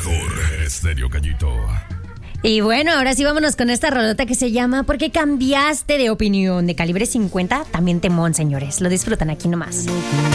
mejor Estéreo Gallito. Y bueno, ahora sí vámonos con esta rolota que se llama ¿Por qué cambiaste de opinión? De Calibre 50, también temón, señores. Lo disfrutan aquí nomás.